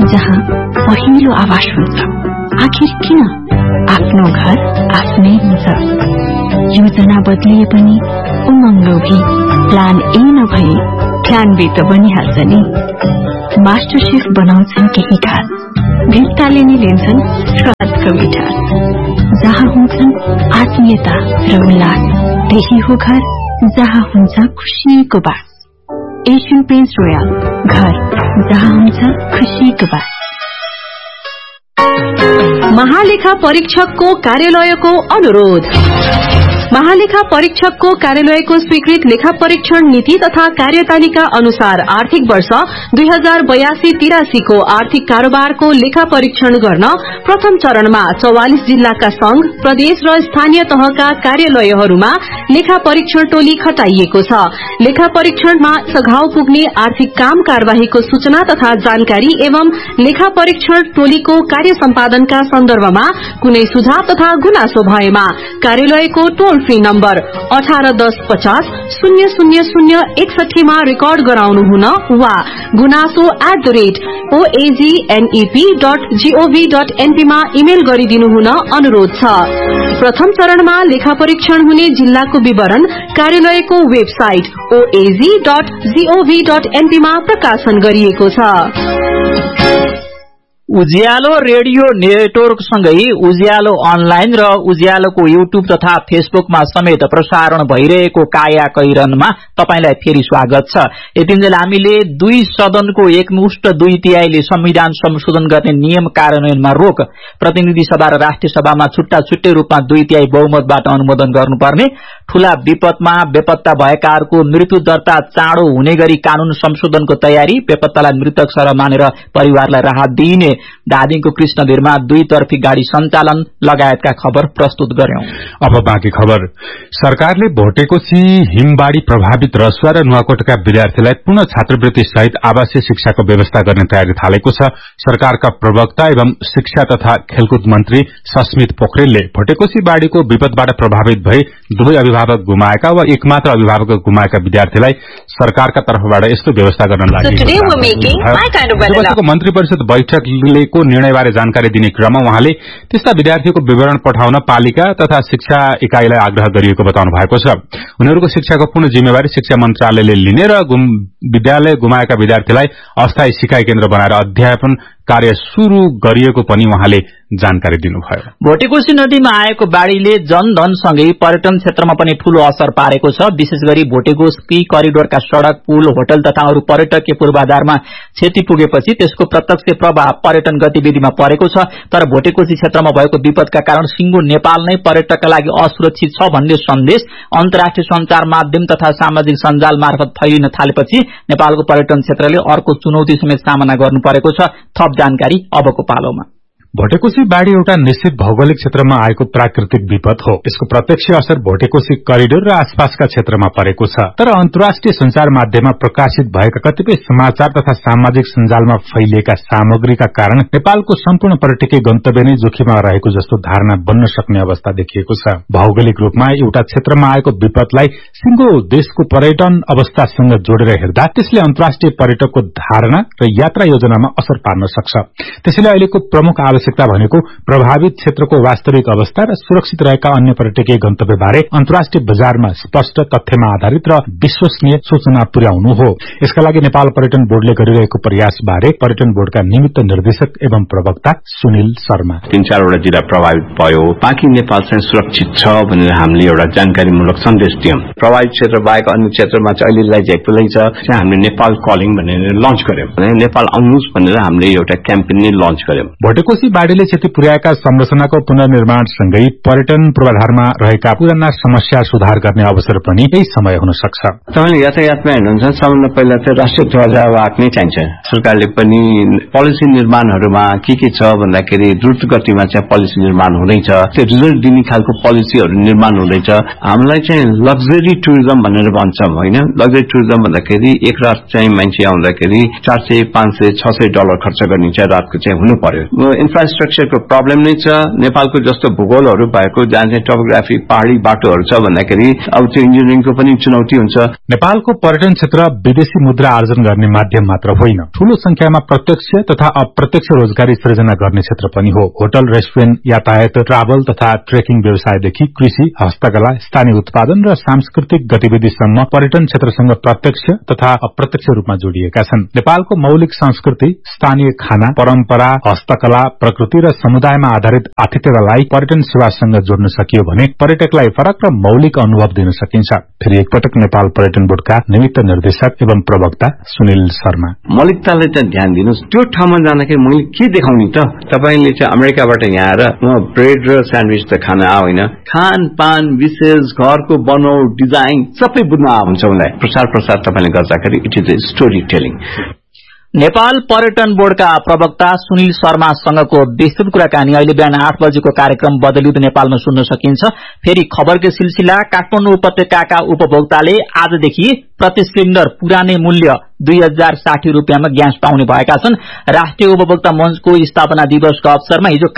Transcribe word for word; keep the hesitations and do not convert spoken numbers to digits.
जहाँ पहिलो आवाज हुन्छ। आखिर किन? आफ्नो घर आफ्नै हुन्छ। योजना बदलिए पनि उमङ्ग लोभी, प्लान ए नभए प्लान बी त बनिहाल्छ नि। मास्टर शेफ बनाउँछन् केही खास, भित्ताले नि लिन्छन् स्वादको मिठास। जहाँ हुन्छन् आत्मीयता र उल्लास, त्यही हो घर जहाँ हुन्छ खुशीको बास। एशियन पेन्ट्स रोयल, घर जहाँ हुन्छ खुशीको बास। महालेखा परीक्षकको कार्यालयको अनुरोध। महालेखा परीक्षकको कार्यालयको स्वीकृत लेखा परीक्षण नीति तथा कार्यतालिका अनुसार आर्थिक वर्ष दुई हजार बयासी तिरासी को आर्थिक कारोबारको लेखा परीक्षण गर्न प्रथम चरणमा चौवालिस जिल्लाका संघ, प्रदेश र स्थानीय तहका कार्यालयहरूमा लेखा परीक्षण टोली खटाइएको छ। लेखा परीक्षणमा सघाउ पुग्ने आर्थिक काम कार्यवाहीको सूचना तथा जानकारी एवं लेखा परीक्षण टोलीको कार्य सम्पादनका सन्दर्भमा कुनै सुझाव तथा गुनासो भएमा कार्यालयको टोल फ्री नम्बर अठार दस पचास शून्य शून्य शून्य एकसठीमा रेकर्ड गराउनु हुन वा गुनासो at the rate ओएजीएनईपी dot gov dot NP मा इमेल गरिदिनु हुन अनुरोध छ। प्रथम चरणमा लेखा परीक्षण हुने जिल्लाको विवरण कार्यालयको website ओएजी dot gov dot NP मा प्रकाशन गरिएको छ। उज्यालो रेडियो नेटवर्क सँगै उज्यालो अनलाइन र उज्यालोको युट्युब तथा फेसबुकमा समेत प्रसारण भइरहेको काया कैरनमा तपाईलाई फेरि स्वागत छ। यतिन्जेल हामीले दुई सदनको एकमुष्ट दुई तिहाईले संविधान संशोधन गर्ने नियम कार्यान्वयनमा रोक, प्रतिनिधि सभा र राष्ट्रिय सभामा छुट्टा छुट्टै रूपमा दुई तिहाई बहुमतबाट अनुमोदन गर्नुपर्ने, ठूला विपदमा बेपत्ता भएकाहरूको मृत्यु दर्ता चाँडो हुने गरी कानून संशोधनको तयारी, बेपत्तालाई मृतक सरह मानेर परिवारलाई राहत दिइने, धादिङको कृष्णधीरमा दुई तर्फी गाड़ी सञ्चालन लगायतका खबर प्रस्तुत गर्यौं। अब बाँकी खबर। सरकारले भोटेकोशी, हिमबाड़ी प्रभावित रसुवा र नुवाकोटका विद्यार्थीलाई पुनः छात्रवृत्ति सहित आवासीय शिक्षाको व्यवस्था गर्ने तयारी थालेको छ। सरकारका प्रवक्ता एवं शिक्षा तथा खेलकुद मन्त्री सस्मित पोखरेलले भोटेकोशी बाढ़ीको विपदबाट प्रभावित भई दुवै अभिभावक गुमाएका वा एकमात्र अभिभावक गुमाएका विद्यार्थीलाई सरकारका तर्फबाट यस्तो व्यवस्था गर्न लागि मन्त्री परिषद बैठक को निर्णयबारे जानकारी दिने क्रममा उहाँले त्यस्ता विद्यार्थीको विवरण पठाउन पालिका तथा शिक्षा इकाईलाई आग्रह गरिएको बताउनु भएको छ। उनीहरूको शिक्षाको पूर्ण जिम्मेवारी शिक्षा मन्त्रालयले लिने र विद्यालय गुमाएका विद्यार्थीलाई अस्थायी सिकाइ केन्द्र बनाएर अध्यापन कार्य शुरू गरिएको पनि उहाँले जानकारी दिनुभयो। भोटेकोशी नदीमा आएको बाढ़ीले जनधनसँगै पर्यटन क्षेत्रमा पनि ठूलो असर पारेको छ। विशेष गरी भोटेकोशी करिडोरका सड़क, पुल, होटल तथा अरू पर्यटकीय पूर्वाधारमा क्षति पुगेपछि त्यसको प्रत्यक्ष प्रभाव पर्यटन गतिविधिमा परेको छ। तर भोटेकोशी क्षेत्रमा भएको विपदका कारण सिंगो नेपाल नै पर्यटकका लागि असुरक्षित छ भन्ने सन्देश अन्तर्राष्ट्रिय संचार माध्यम तथा सामाजिक सञ्जाल मार्फत फैलिन थालेपछि नेपालको पर्यटन क्षेत्रले अर्को चुनौती समेत सामना गर्नु परेको छ। थप जानकारी अबको पालोमा। भोटेकोशी बाढ़ी एउटा निश्चित भौगोलिक क्षेत्रमा आएको प्राकृतिक विपद हो। यसको प्रत्यक्ष असर भोटेकोशी करिडोर र आसपासका क्षेत्रमा परेको छ। तर अन्तर्राष्ट्रिय संचार माध्यममा प्रकाशित भएका कतिपय समाचार तथा सामाजिक सञ्जालमा फैलिएका सामग्रीका कारण नेपालको सम्पूर्ण पर्यटकीय गन्तव्य नै जोखिममा रहेको जस्तो धारणा बन्न सक्ने अवस्था देखिएको छ। भौगोलिक रूपमा एउटा क्षेत्रमा आएको विपदलाई सिंगो देशको पर्यटन अवस्थासँग जोडेर हेर्दा त्यसले अन्तर्राष्ट्रिय पर्यटकको धारणा र यात्रा योजनामा असर पार्न सक्छ। त्यसैले अहिलेको प्रमुख आवश्यकता भनेको प्रभावित क्षेत्रको वास्तविक अवस्था र सुरक्षित रहेका अन्य पर्यटकीय गन्तव्यबारे अन्तर्राष्ट्रिय बजारमा स्पष्ट तथ्यमा आधारित र विश्वसनीय सूचना पुर्याउनु हो। यसका लागि नेपाल पर्यटन बोर्डले गरिरहेको प्रयासबारे पर्यटन बोर्डका निमित्त निर्देशक एवं प्रवक्ता सुनिल शर्मा। तीन चारवटा जिल्ला प्रभावित भयो, बाँकी नेपाल चाहिँ सुरक्षित छ भनेर हामीले एउटा जानकारीमूलक सन्देश दियौं। प्रभावित क्षेत्र बाहेक अन्य क्षेत्रमा चाहिँ अहिलेलाई झेक्पुलै छ, हामीले नेपाल कलिङ भनेर लन्च गर्यौं। नेपाल आउनुहोस् भनेर हामीले एउटा क्याम्पेन नै लन्च गर्यौं। भोटेकोशी बाढ़ीले क्षति पुर्याएका संरचनाको पुनर्निर्माणसँगै पर्यटन पूर्वाधारमा रहेका पुराना समस्या सुधार गर्ने अवसर पनि यही समय हुन सक्छ। तपाईले यातायातमा हेर्नुहुन्छ, सबभन्दा पहिला चाहिँ राष्ट्रिय ध्वजावाहक नै चाहिन्छ। सरकारले पनि पोलिसी निर्माणहरूमा के के छ भन्दाखेरि द्रुत गतिमा चाहिँ पोलिसी निर्माण हुँदैछ, त्यो रिजल्ट दिने खालको पोलिसीहरू निर्माण हुँदैछ। हामीलाई चाहिँ लग्जरी टुरिज्म भनेर भन्छौं होइन। लग्जरी टुरिज्म भन्दाखेरि एक रात चाहिँ मान्छे आउँदाखेरि चार सय पाँच सय छ सय डलर खर्च गर्ने चाहिँ रातको चाहिँ हुनु पर्यो। इन्फ्रास्ट्रक्चरको प्रब्लम नै छ। नेपालको जस्तो भूगोलहरू भएको जहाँ चाहिँ टोपोग्राफी पहाड़ी बाटोहरू छ भन्दाखेरि अब त्यो इन्जिनियरिङको पनि चुनौती हुन्छ। नेपालको पर्यटन क्षेत्र विदेशी मुद्रा आर्जन गर्ने माध्यम मात्र होइन, ठूलो संख्यामा प्रत्यक्ष तथा अप्रत्यक्ष रोजगारी सृजना गर्ने क्षेत्र पनि हो। होटल, रेस्टुरेन्ट, यातायात, ट्राभल तथा ट्रेकिङ व्यवसायदेखि कृषि, हस्तकला, स्थानीय उत्पादन र सांस्कृतिक गतिविधिसम्म पर्यटन क्षेत्रसँग प्रत्यक्ष तथा अप्रत्यक्ष रूपमा जोडिएका छन्। नेपालको मौलिक संस्कृति, स्थानीय खाना, परम्परा, हस्तकला, प्रकृति र समुदायमा आधारित आतिथ्यतालाई पर्यटन सेवासँग जोड्न सकियो भने पर्यटकलाई फरक र मौलिक अनुभव दिन सकिन्छ। फेरि एकपटक नेपाल पर्यटन बोर्डका निमित्त निर्देशक एवं प्रवक्ता सुनिल शर्मा। मौलिकतालाई चाहिँ ध्यान दिनुहोस्। त्यो ठाउँमा जाँदाखेरि मैले के देखाउने त? तपाईले चाहिँ अमेरिकाबाट यहाँ आएर म ब्रेड र स्यान्डविच त खान आउन, खानपान विशेष घरको बनौट डिजाइन सबै बुझ्न आउँछ। मलाई प्रचार प्रसार तपाईले गर्दाखेरि it is a story telling. Nepal पर्यटन बोर्डका प्रवक्ता सुनिल शर्मासँगको विस्तृत कुराकानी अहिले बिहान आठ बजेको कार्यक्रम बदलिँदो नेपालमा सुन्न सकिन्छ। फेरि खबरको सिलसिला। काठमाडौँ उपत्यकाका उपभोक्ताले आजदेखि प्रति सिलिण्डर पुरानै मूल्य दुई हजार साठी रूपियाँमा ग्यास पाउने भएका छन्। राष्ट्रिय उपभोक्ता मञ्चको स्थापना दिवसको अवसरमा हिजो